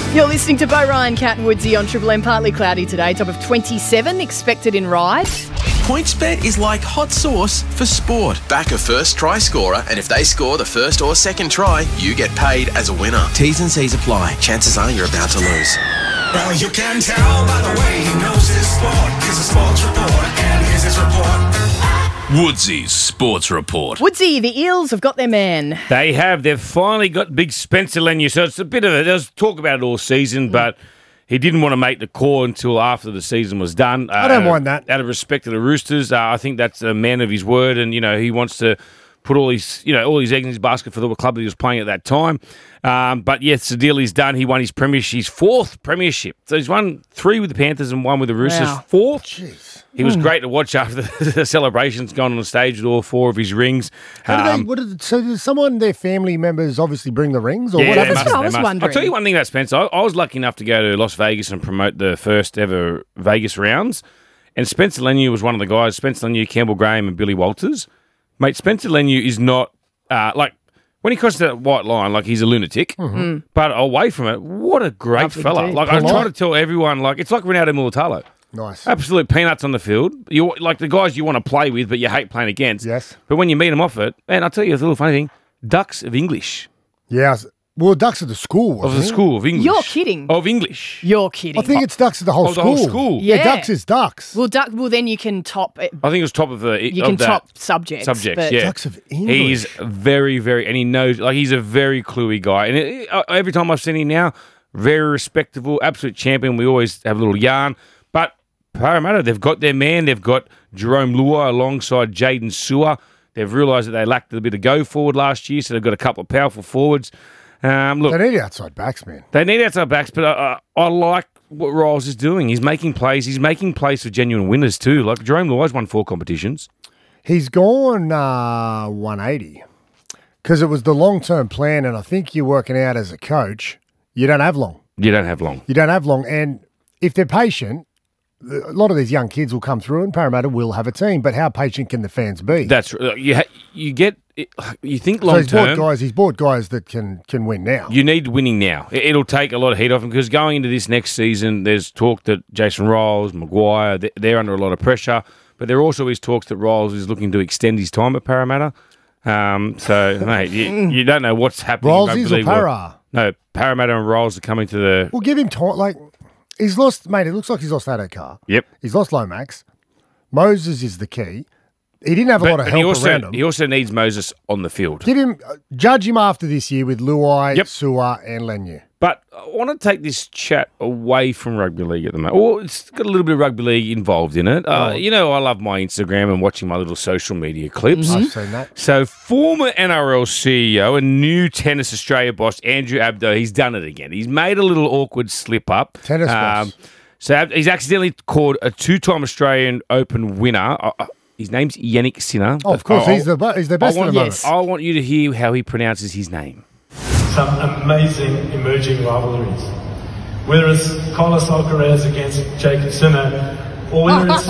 You're listening to Bo Ryan, Cat and Woodsy on Triple M. Partly cloudy today, top of 27 expected in Ryde. PointsBet is like hot sauce for sport. Back a first try scorer, and if they score the first or second try, you get paid as a winner. T's and C's apply. Chances are you're about to lose. Well, you can tell by the way he knows his sport. He's a sports reporter, and here's his report. Woodsy's Sports Report. Woodsy, the Eels have got their man. They have. They've finally got big Spencer Leniu. So it's a bit of a... There's talk about it all season, but he didn't want to make the call until after the season was done. I don't mind that. Out of respect to the Roosters, I think that's a man of his word, and, he wants to put all his eggs in his basket for the club that he was playing at that time. But yes, the deal is done. He won his premiership, his fourth premiership. So he's won 3 with the Panthers and 1 with the Roosters. Wow. 4th. Jeez. He was great to watch after the celebrations, gone on the stage with all 4 of his rings. So does someone, their family members, obviously bring the rings? Or Yeah, what they happens? must, I was they must. wondering. I'll tell you one thing about Spencer. I was lucky enough to go to Las Vegas and promote the first ever Vegas rounds. And Spencer Leniu was one of the guys. Spencer Leniu, Campbell Graham and Billy Walters. Mate, Spencer Leniu is not, when he crosses that white line, he's a lunatic. Mm-hmm. But away from it, what a great Lovely fella. dude. I try to tell everyone, it's like Ronaldo Mulatalo. Nice. Absolute peanuts on the field. You the guys you want to play with, but you hate playing against. Yes. But when you meet them off it, man, I'll tell you a little funny thing. Ducks of English. Yeah. Well, Ducks of the school, Of wasn't the it? school of English. You're kidding. Of English. You're kidding. I think it's Ducks of the whole Of the school. whole school. Yeah. Ducks is Ducks. Well, then you can top it. I think it was top of the. You can top subjects. Subjects, yeah. Ducks of English. He's very, very, and he knows, he's a very cluey guy. And every time I've seen him now, very respectable, absolute champion. We always have a little yarn. But Parramatta, they've got their man. They've got Jerome Lua alongside Jaden Sewer. They've realised that they lacked a bit of go forward last year, so they've got a couple of powerful forwards. Look, They need outside backs, man. they need outside backs, but I like what Riles is doing. He's making plays. He's making plays for genuine winners too. Like Jerome Lua's won 4 competitions. He's gone 180 because it was the long-term plan, and I think you're working out as a coach, you don't have long. You don't have long. You don't have long, and if they're patient, a lot of these young kids will come through and Parramatta will have a team, but how patient can the fans be? That's you think So long he's bought term. He's bought guys that can win now. You need winning now. It'll take a lot of heat off him because going into this next season, there's talk that Jason Riles, Maguire, they're under a lot of pressure. But there also is talks that Riles is looking to extend his time at Parramatta. Mate, you don't know what's happening. Riles in is rugby or league. Para? No, Parramatta and Riles are coming to the. Well, give him time. He's lost, mate. It looks like he's lost Adokar. Yep. He's lost Lomax. Moses is the key. He didn't have a lot of help around him. He also needs Moses on the field. Give him, judge him after this year with Luai, Yep. Sewer, and Leniu. But I want to take this chat away from rugby league at the moment. Well, it's got a little bit of rugby league involved in it. I love my Instagram and watching my little social media clips. I've seen that. So former NRL CEO and new Tennis Australia boss, Andrew Abdo, he's done it again. He's made a little awkward slip up. Tennis boss. So he's accidentally called a 2-time Australian Open winner. His name's Yannick Sinner. Oh, of course, he's the best at the moment. Yes. I want you to hear how he pronounces his name. Some amazing emerging rivalries. Whether it's Carlos Alcaraz against Jacob Sinner, or whether it's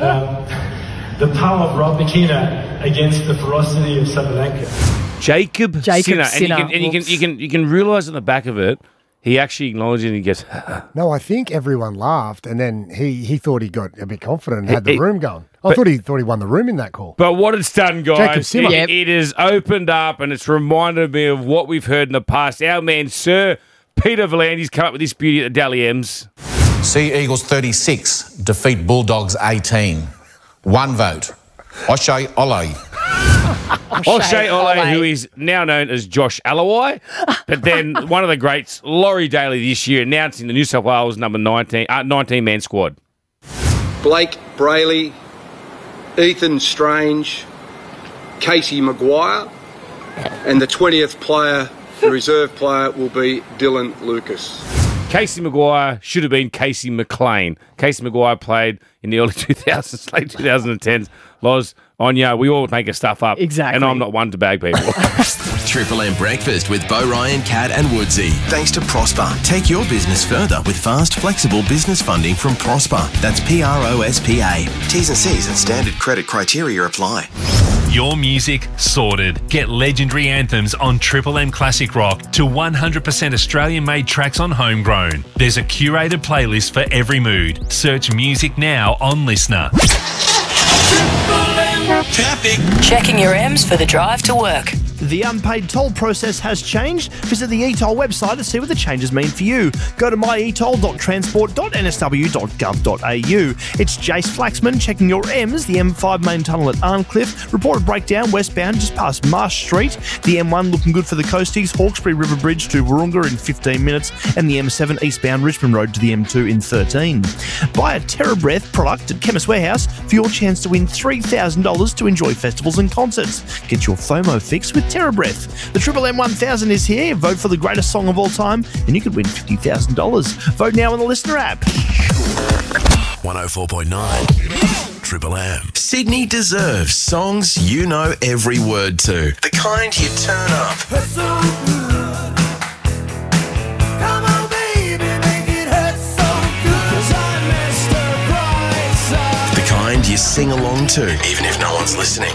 the power of Rob McKenna against the ferocity of Sabalenka. Jacob Sinner. Sinner. And you can realise on the back of it, he actually acknowledged it and he goes, No, I think everyone laughed, and then he thought he got a bit confident and had the room going. I thought he won the room in that call. But what it's done, Jacob guys, Simmer. it has opened up and it's reminded me of what we've heard in the past. Our man, Sir Peter V'landys, come up with this beauty at the Dally M's. Sea Eagles 36 defeat Bulldogs 18. 1 vote. O'Shea Ole. O'Shea Ole, who is now known as Josh Alloway. But then one of the greats, Laurie Daly, this year announcing the New South Wales number 19-man squad. Blake Brayley, Ethan Strange, Casey Maguire, and the 20th player, the reserve player, will be Dylan Lucas. Casey Maguire should have been Casey McLean. Casey Maguire played in the early 2000s, late 2010s. Loz, Anya, we all make stuff up. Exactly. And I'm not one to bag people. Triple M Breakfast with Bo Ryan, Cat and Woodsy. Thanks to Prosper. Take your business further with fast, flexible business funding from Prosper. That's PROSPA. T's and C's and standard credit criteria apply. your music sorted. Get legendary anthems on Triple M Classic Rock to 100% Australian-made tracks on Homegrown. There's a curated playlist for every mood. Search music now on Listener. Traffic. Checking your M's for the drive to work. The unpaid toll process has changed. Visit the eToll website to see what the changes mean for you. Go to myetoll.transport.nsw.gov.au. It's Jace Flaxman checking your M's. The M5 main tunnel at Arncliffe. Reported breakdown westbound just past Marsh Street. The M1 looking good for the coasties. Hawkesbury River Bridge to Wahroonga in 15 minutes. And the M7 eastbound Richmond Road to the M2 in 13. Buy a TerraBreath product at Chemist Warehouse for your chance to win $3,000 to enjoy festivals and concerts. Get your FOMO fix with TerraBreath. The Triple M 1000 is here. Vote for the greatest song of all time and you could win $50,000. Vote now on the Listener app. 104.9 Triple M. Sydney deserves songs you know every word to. The kind you turn up. The kind you sing along to, even if no one's listening.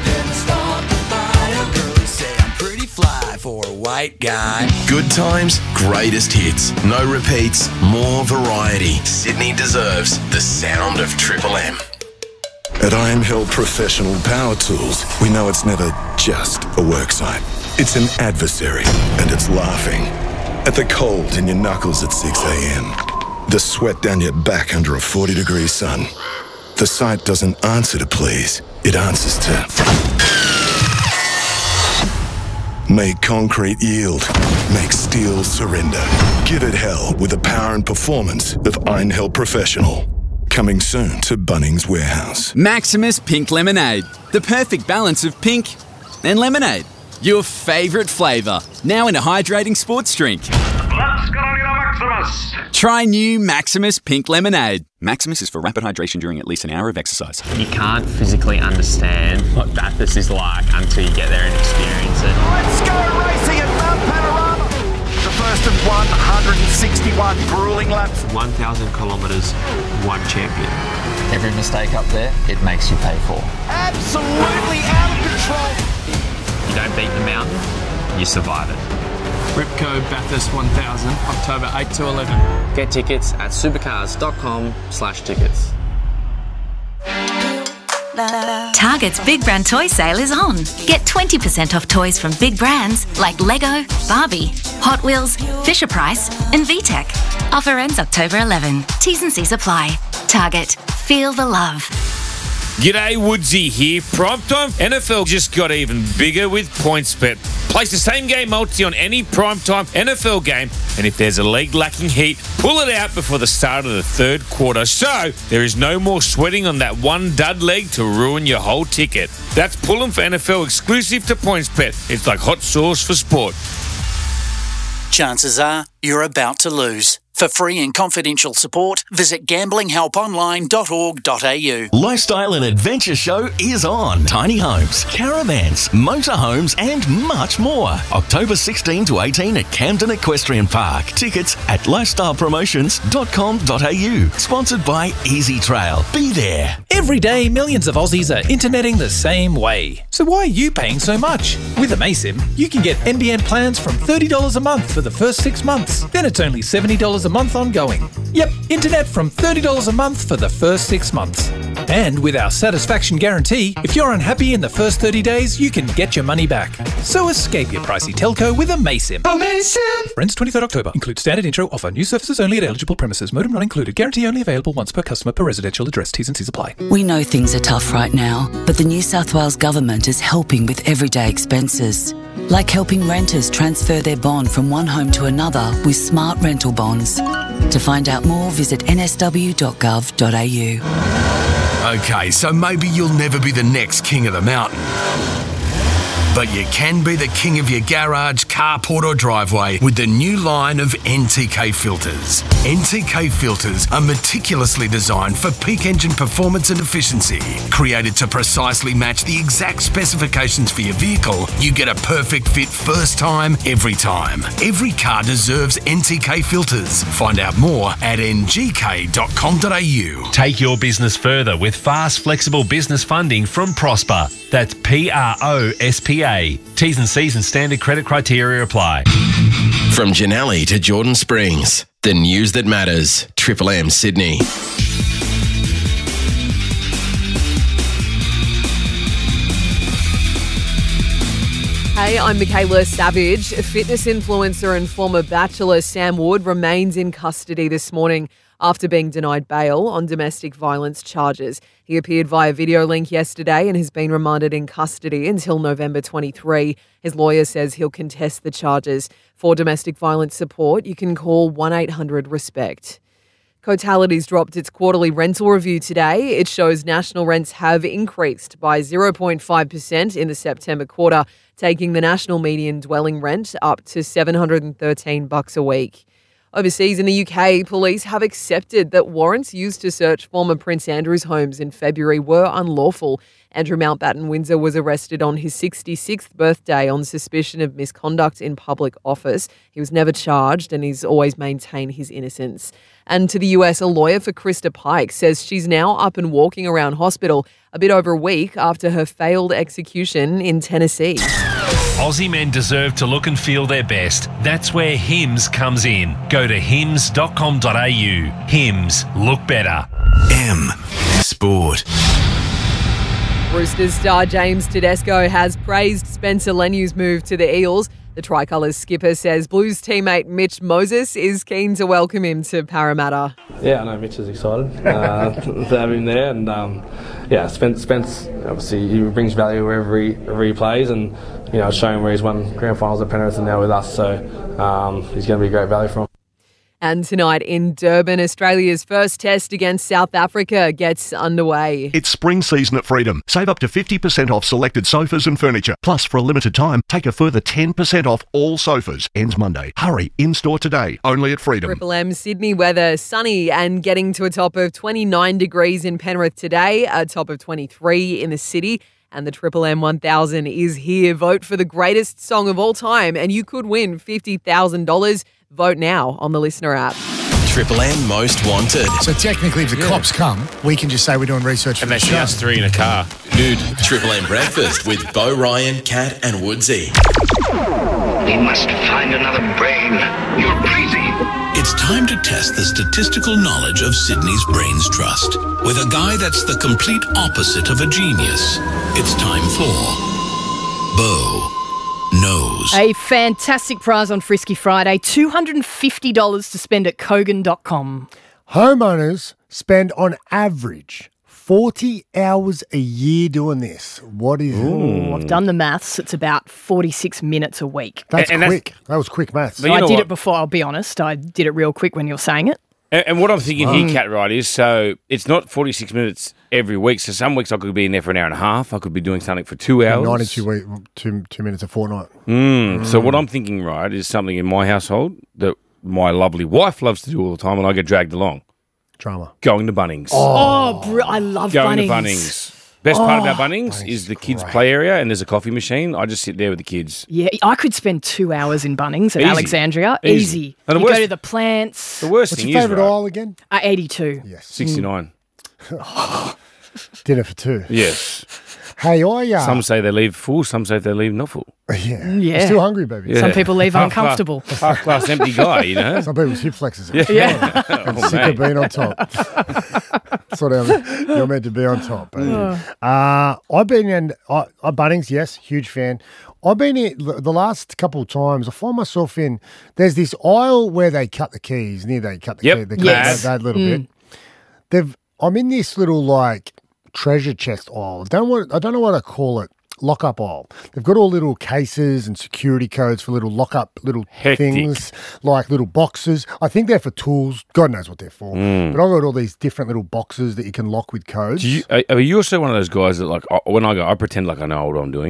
For a white guy. Good times, greatest hits. No repeats, more variety. Sydney deserves the sound of Triple M. At Iron Hill Professional Power Tools, we know it's never just a worksite. It's an adversary, and it's laughing. At the cold in your knuckles at 6 a.m. The sweat down your back under a 40-degree sun. The site doesn't answer to please, it answers to... Make concrete yield. Make steel surrender. Give it hell with the power and performance of Iron Hill Professional. Coming soon to Bunnings Warehouse. Maximus Pink Lemonade. The perfect balance of pink and lemonade. Your favourite flavour. Now in a hydrating sports drink. Let's get on to Maximus. Try new Maximus Pink Lemonade. Maximus is for rapid hydration during at least an hour of exercise. You can't physically understand what Bathurst is like until you get there and experience it. Let's go racing at Mount Panorama. The first of 161 grueling laps. 1,000 kilometres, one champion. Every mistake up there, it makes you pay for. Absolutely out of control. You don't beat the mountain, you survive it. Ripco Bathurst 1000, October 8 to 11. Get tickets at supercars.com/tickets. Target's Big Brand Toy Sale is on. Get 20% off toys from big brands like Lego, Barbie, Hot Wheels, Fisher-Price and VTech. Offer ends October 11. T's and C's apply. Target. Feel the love. G'day, Woodsy here. Primetime NFL just got even bigger with PointsBet. Place the same game multi on any primetime NFL game, and if there's a leg lacking heat, pull it out before the start of the third quarter. So there is no more sweating on that one dud leg to ruin your whole ticket. That's Pull'em for NFL exclusive to PointsBet. It's like hot sauce for sport. Chances are you're about to lose. For free and confidential support, visit gamblinghelponline.org.au. Lifestyle and Adventure Show is on. Tiny homes, caravans, motorhomes and much more. October 16 to 18 at Camden Equestrian Park. Tickets at lifestylepromotions.com.au. Sponsored by Easy Trail. Be there. Every day, millions of Aussies are interneting the same way. So why are you paying so much? With AMASIM, you can get NBN plans from $30 a month for the first 6 months. Then it's only $70 a month ongoing. Yep, internet from $30 a month for the first 6 months. And with our satisfaction guarantee, if you're unhappy in the first 30 days, you can get your money back. So escape your pricey telco with AMASIM. AMASIM! Ends 23rd October. Includes standard intro offer. New services only at eligible premises. Modem not included. Guarantee only available once per customer per residential address. T's and C's apply. We know things are tough right now, but the New South Wales Government is helping with everyday expenses. Like helping renters transfer their bond from one home to another with smart rental bonds. To find out more, visit nsw.gov.au. Okay, so maybe you'll never be the next king of the mountain. But you can be the king of your garage, carport or driveway with the new line of NTK filters. NTK filters are meticulously designed for peak engine performance and efficiency. Created to precisely match the exact specifications for your vehicle, you get a perfect fit first time, every time. Every car deserves NTK filters. Find out more at ngk.com.au. Take your business further with fast, flexible business funding from Prosper. That's PROSPA. T's and C's and standard credit criteria apply. From Janelli to Jordan Springs, the news that matters. Triple M Sydney. Hey, I'm Michaela Savage. Fitness influencer and former Bachelor Sam Wood remains in custody this morning after being denied bail on domestic violence charges. He appeared via video link yesterday and has been remanded in custody until November 23. His lawyer says he'll contest the charges. For domestic violence support, you can call 1-800-RESPECT. Cotality's dropped its quarterly rental review today. It shows national rents have increased by 0.5% in the September quarter, taking the national median dwelling rent up to $713 a week. Overseas in the UK, police have accepted that warrants used to search former Prince Andrew's homes in February were unlawful. Andrew Mountbatten Windsor was arrested on his 66th birthday on suspicion of misconduct in public office. He was never charged and he's always maintained his innocence. And to the US, a lawyer for Krista Pike says she's now up and walking around hospital a bit over a week after her failed execution in Tennessee. Aussie men deserve to look and feel their best. That's where Hims comes in. Go to hims.com.au. Hims, look better. M Sport. Roosters star James Tedesco has praised Spencer Lenu's move to the Eels. The Tricolours skipper says Blues teammate Mitch Moses is keen to welcome him to Parramatta. Yeah, I know Mitch is excited to have him there, and Spence obviously he brings value wherever he plays, and showing where he's won grand finals at Penrith and now with us, so he's going to be great value for him. And tonight in Durban, Australia's first test against South Africa gets underway. It's spring season at Freedom. Save up to 50% off selected sofas and furniture. Plus, for a limited time, take a further 10% off all sofas. Ends Monday. Hurry, in-store today. Only at Freedom. Triple M Sydney weather, sunny and getting to a top of 29 degrees in Penrith today, a top of 23 in the city. And the Triple M 1000 is here. Vote for the greatest song of all time and you could win $50,000. Vote now on the Listener app. Triple M Most Wanted. So technically, if the cops come, we can just say we're doing research for And they the see show. us three in a car. Dude, Triple M Breakfast with Bo Ryan, Kat and Woodsy. We must find another brain. You're crazy. It's time to test the statistical knowledge of Sydney's Brains Trust with a guy that's the complete opposite of a genius. It's time for Bo Knows. A fantastic prize on Frisky Friday, $250 to spend at Kogan.com. Homeowners spend on average 40 hours a year doing this. What is it? I've done the maths. It's about 46 minutes a week. That's quick. That was quick maths. I did it before, I'll be honest. I did it real quick when you were saying it. And what I'm thinking here, Kat, right, is so it's not 46 minutes every week. So some weeks I could be in there for an hour and a half. I could be doing something for 2 hours. 92 two minutes a fortnight. So what I'm thinking, right, is something in my household that my lovely wife loves to do all the time and I get dragged along. Drama. Going to Bunnings. I love Going Bunnings. to Bunnings. Best part about Bunnings is the kids' play area and there's a coffee machine. I just sit there with the kids. Yeah, I could spend 2 hours in Bunnings at Easy. Alexandria. Easy. Easy. And the You worst- go to the plants. The worst What's thing your is, favourite right, aisle again? 82. Yes. 69. Dinner for two. Yes. Hey, Some say they leave full, some say they leave not full. Yeah. Yeah. You're still hungry, baby. Yeah. Some people leave Half uncomfortable. Half class empty guy, you know? Some people's hip flexors. Yeah. And Oh, sick mate. of being on top. That's what you're meant to be on top, baby. I've been in Bunnings, yes, huge fan. I've been in the last couple of times. I find myself in. There's this aisle where they cut the keys. Near they cut the Yep. key, the Yes. that little bit. I'm in this little like treasure chest aisle. I don't know what I call it. Lock-up aisle. They've got all little cases and security codes for little lock-up little things, like little boxes. I think they're for tools. God knows what they're for. But I've got all these different little boxes that you can lock with codes. Are you also one of those guys that, like, when I go, I pretend like I know what I'm doing?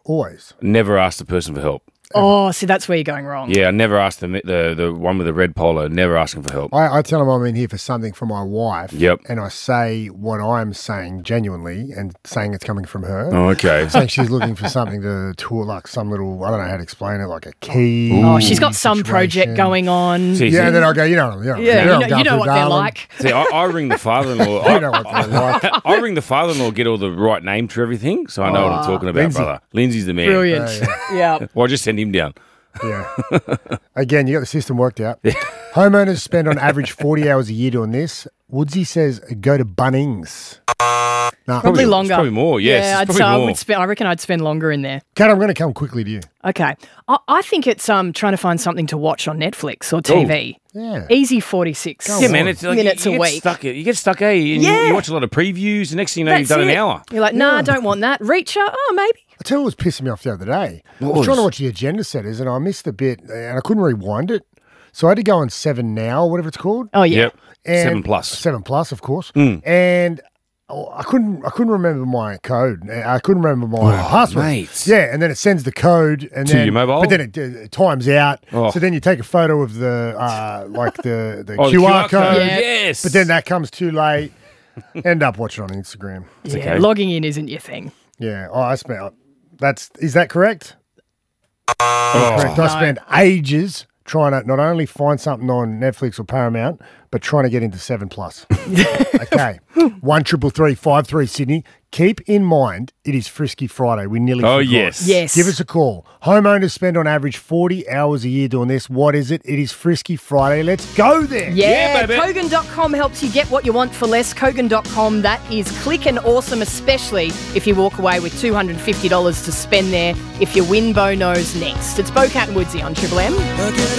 Always. Never ask the person for help. Oh, see, that's where you're going wrong. Yeah, I never ask the one with the red polo. Never ask him for help. I tell them I'm in here for something from my wife. Yep. And I say what I'm saying genuinely and saying it's coming from her. Oh, okay. Saying she's looking for something to tour, like some little, I don't know how to explain it, like a key. Oh, she's got some project going on. See, Yeah, and then I go, you know what they're like. See, I ring the father-in-law. You know what they're like. I ring the father-in-law, get all the right name for everything, so I know what I'm talking about, Lindsay. brother. Lindsay's the man. Brilliant. Yeah. Well, I just send him down. Yeah. Again, you got the system worked out. Homeowners spend on average 40 hours a year doing this. Woodsy says go to Bunnings. No. Probably longer. It's probably more, yes. It's probably more. I reckon I'd spend longer in there. Kat, I'm going to come quickly to you. Okay. I think it's trying to find something to watch on Netflix or TV. Yeah. Easy 46 man, it's like minutes you a get week. You get stuck, eh? And Yeah. you watch a lot of previews, and next thing you know, you've That's done it. an hour. You're like, nah, I don't want that. Reacher? Oh, maybe. I tell you what was pissing me off the other day. I What was trying to was? watch the agenda setters and I missed a bit and I couldn't rewind it. So I had to go on 7 Now, whatever it's called. Oh, yeah. Yep. And 7 Plus. 7 Plus, of course. Mm. And I couldn't remember my code. I couldn't remember my password. mate. Yeah, and then it sends the code and To then your mobile? but then it times out. Oh. So then you take a photo of the like the Oh, the QR code. code. Yes. But then that comes too late. End up watching on Instagram. Yeah, okay. logging in isn't your thing. Yeah. Oh, I spent. Is that correct? Oh. Correct. I spent ages trying to not only find something on Netflix or Paramount, but trying to get into 7 Plus. Okay. 1333 53 Sydney. Keep in mind, it is Frisky Friday. We nearly Oh, forgot. yes. Yes. Give us a call. Homeowners spend on average 40 hours a year doing this. What is it? It is Frisky Friday. Let's go there. Yeah, baby. Kogan.com helps you get what you want for less. Kogan.com, that is click and awesome, especially if you walk away with $250 to spend there. If you win, Bo knows next. It's Bo Cat and Woodsy on Triple M.